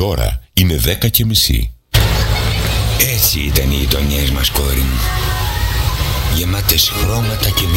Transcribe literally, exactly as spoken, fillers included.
ώρα είναι δέκα και μισή. Έτσι ήταν οι γειτονιές μας, κόρη μου. Γεμάτες χρώματα και